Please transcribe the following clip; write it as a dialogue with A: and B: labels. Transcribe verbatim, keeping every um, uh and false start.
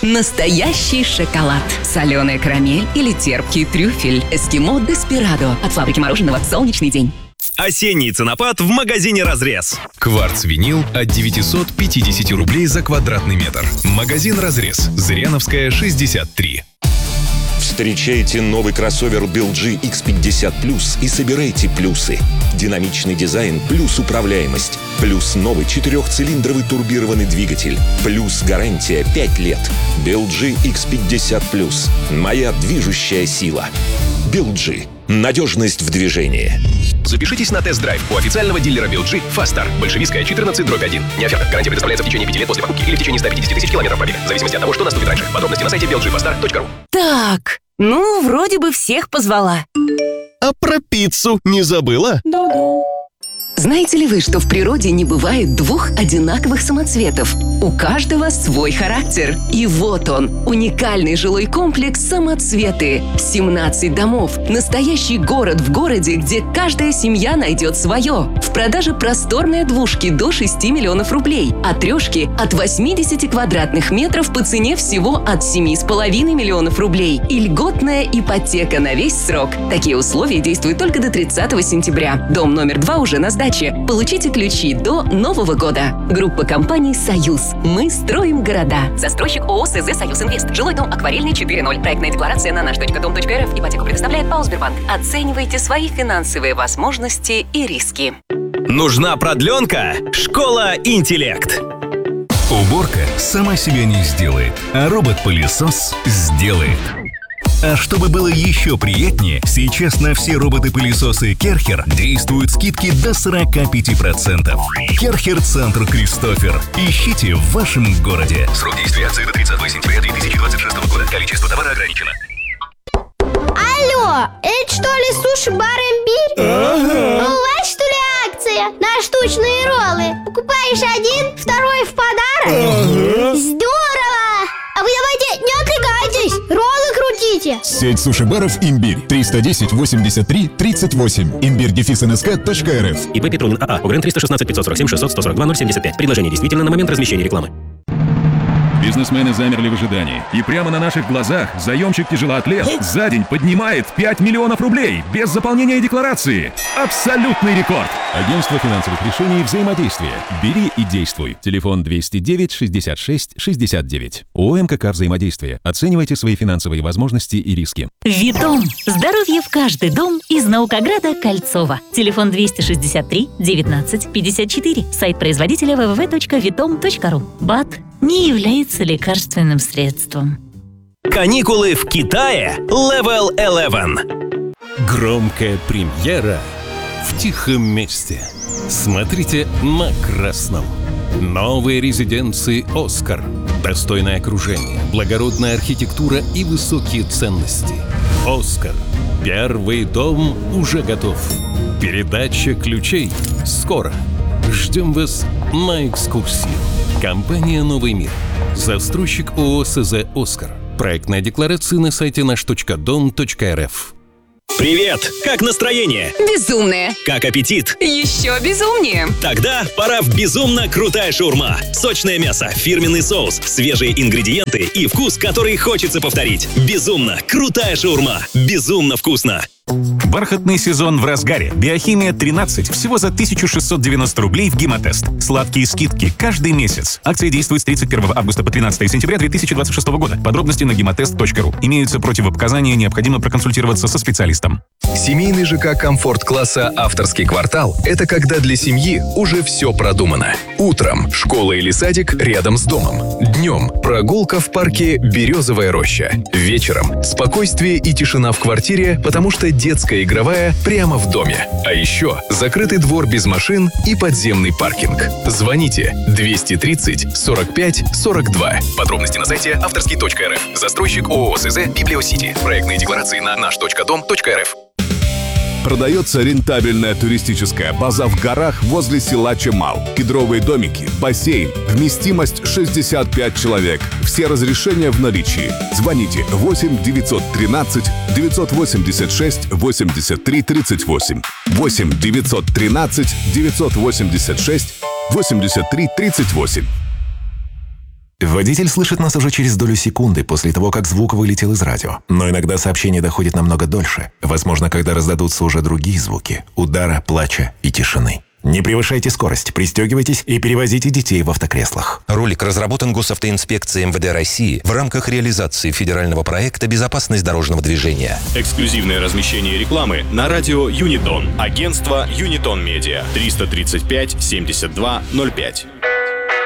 A: Настоящий шоколад. Соленая карамель или терпкий трюфель. Эскимо Деспирадо. От фабрики мороженого «Солнечный день».
B: Осенний ценопад в магазине «Разрез».
C: Кварц-винил от девятьсот пятьдесят рублей за квадратный метр. Магазин «Разрез». Зыряновская, шестьдесят три.
D: Встречайте новый кроссовер би эл джи икс пятьдесят плюс и собирайте плюсы. Динамичный дизайн плюс управляемость. Плюс новый четырехцилиндровый турбированный двигатель. Плюс гарантия пять лет. би эл джи икс пятьдесят плюс. Моя движущая сила. би эл джи. Надежность в движении.
C: Запишитесь на тест-драйв у официального дилера би эл джи «Фастар». Большевистская, четырнадцать дробь один. Не оферта. Гарантия предоставляется в течение пяти лет после покупки или в течение ста пятидесяти тысяч километров пробега. В зависимости от того, что наступит раньше. Подробности на сайте би эл джи фастар точка ру.
A: Так, ну, вроде бы всех позвала.
B: А про пиццу не забыла?
A: Да-да. Знаете ли вы, что в природе не бывает двух одинаковых самоцветов? У каждого свой характер. И вот он, уникальный жилой комплекс «Самоцветы». семнадцать домов. Настоящий город в городе, где каждая семья найдет свое. В продаже просторные двушки до шести миллионов рублей, а трешки от восьмидесяти квадратных метров по цене всего от семи с половиной миллионов рублей. И льготная ипотека на весь срок. Такие условия действуют только до тридцатого сентября. Дом номер два уже на сдаче. Получите ключи до Нового года. Группа компаний «Союз». Мы строим города. Застройщик ООО СЗ «Союз Инвест». Жилой дом «Акварельный» четыре ноль. Проектная декларация на наш точка дом точка эр эф. Ипотеку предоставляет ПАО «Сбербанк». Оценивайте свои финансовые возможности и риски.
B: Нужна продленка? Школа «Интеллект».
E: Уборка сама себя не сделает, а робот-пылесос сделает. А чтобы было еще приятнее, сейчас на все роботы-пылесосы Керхер действуют скидки до сорок пять процентов. Керхер Центр Кристофер. Ищите в вашем городе.
C: Срок действия акции до тридцатого сентября две тысячи двадцать шестого года. Количество товара ограничено.
F: Алло, это что ли суши-бар «Имбирь»?
G: Ага.
F: У вас что ли акция на штучные роллы? Покупаешь один, второй в подарок?
G: Ага.
F: Здорово! А вы давайте не отвлекайтесь, роллы крутите.
G: Сеть суши-баров «Имбирь». триста десять восемьдесят три тридцать восемь. имбирь дефис эн эс ка точка эр эф.
H: ИП Петрунин АА. УГРН триста шестнадцать пятьсот сорок семь шестьсот сто сорок два ноль семьдесят пять. Предложение действительно на момент размещения рекламы.
I: Бизнесмены замерли в ожидании. И прямо на наших глазах заемщик-тяжелоатлет за день поднимает пять миллионов рублей без заполнения декларации. Абсолютный рекорд!
J: Агентство финансовых решений «Взаимодействие». Бери и действуй. Телефон двести девять шестьдесят шесть шестьдесят девять. ООО «МКК Взаимодействие». Оценивайте свои финансовые возможности и риски.
K: Витом. Здоровье в каждый дом из Наукограда Кольцова. Телефон двести шестьдесят три девятнадцать пятьдесят четыре. Сайт производителя дабл ю дабл ю дабл ю точка витом точка ру. БАД не является лекарственным средством.
B: Каникулы в Китае Level одиннадцать.
E: Громкая премьера в тихом месте. Смотрите на красном. Новые резиденции «Оскар». Достойное окружение, благородная архитектура и высокие ценности. «Оскар». Первый дом уже готов. Передача ключей скоро. Ждем вас на экскурсию. Компания «Новый мир». Застройщик ООО СЗ «Оскар». Проектная декларация на сайте наш точка дом точка эр эф.
B: Привет! Как настроение?
A: Безумное.
B: Как аппетит?
A: Еще безумнее.
B: Тогда пора в безумно крутая шаурма. Сочное мясо, фирменный соус, свежие ингредиенты и вкус, который хочется повторить. Безумно крутая шаурма. Безумно вкусно.
L: Бархатный сезон в разгаре. Биохимия тринадцать. Всего за тысячу шестьсот девяносто рублей в Гемотест. Сладкие скидки каждый месяц. Акция действует с тридцать первого августа по тринадцатое сентября две тысячи двадцать шестого года. Подробности на гемотест точка ру. Имеются противопоказания, необходимо проконсультироваться со специалистом.
C: Семейный ЖК комфорт-класса «Авторский квартал» — это когда для семьи уже все продумано. Утром школа или садик рядом с домом. Днем прогулка в парке «Березовая роща». Вечером спокойствие и тишина в квартире, потому что детская игровая прямо в доме. А еще закрытый двор без машин и подземный паркинг. Звоните двести тридцать сорок пять сорок два. Подробности на сайте авторский точка эр эф. Застройщик ООО СЗ «Библиосити». Проектные декларации на наш точка дом точка эр эф.
M: Продается рентабельная туристическая база в горах возле села Чемал. Кедровые домики, бассейн, вместимость шестьдесят пять человек. Все разрешения в наличии. Звоните восемь девятьсот тринадцать девятьсот восемьдесят шесть восемьдесят три тридцать восемь. восемь девятьсот тринадцать девятьсот восемьдесят шесть восемьдесят три тридцать восемь.
N: Водитель слышит нас уже через долю секунды после того, как звук вылетел из радио. Но иногда сообщение доходит намного дольше. Возможно, когда раздадутся уже другие звуки – удара, плача и тишины. Не превышайте скорость, пристегивайтесь и перевозите детей в автокреслах.
O: Ролик разработан Госавтоинспекцией эм вэ дэ России в рамках реализации федерального проекта «Безопасность дорожного движения».
P: Эксклюзивное размещение рекламы на радио Юнитон. Агентство Юнитон Медиа. триста тридцать пять семьдесят два ноль пять.